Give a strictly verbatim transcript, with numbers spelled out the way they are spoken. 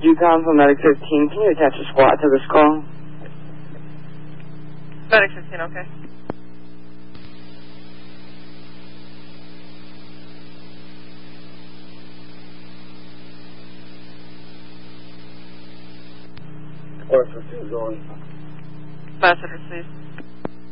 Yukon from Medic fifteen. Can you attach a squad to this call? Medic fifteen, okay. Squad fifteen going. Message received.